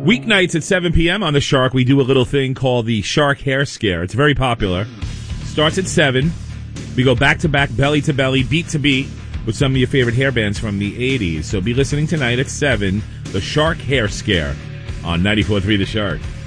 Weeknights at 7 p.m. on The Shark, we do a little thing called the Shark Hair Scare. It's very popular. Starts at 7. We go back to back, belly to belly, beat to beat with some of your favorite hair bands from the 80s. So be listening tonight at 7, The Shark Hair Scare on 94.3 The Shark.